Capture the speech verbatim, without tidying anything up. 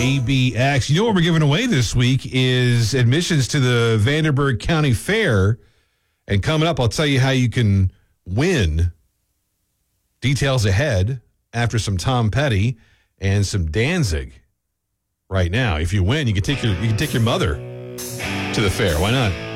A B X. You know what we're giving away this week is admissions to the Vanderburgh County Fair. And coming up, I'll tell you how you can win. Details ahead after some Tom Petty and some Danzig right now. If you win, you can take your you can take your mother to the fair. Why not?